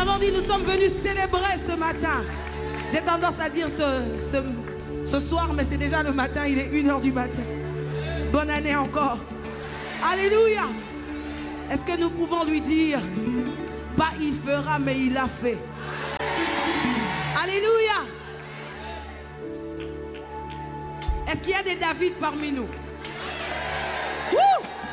avons dit, nous sommes venus célébrer ce matin. J'ai tendance à dire ce soir, mais c'est déjà le matin, il est 1h du matin. Bonne année encore. Alléluia. Est-ce que nous pouvons lui dire, pas il fera, mais il a fait. Alléluia. Est-ce qu'il y a des David parmi nous?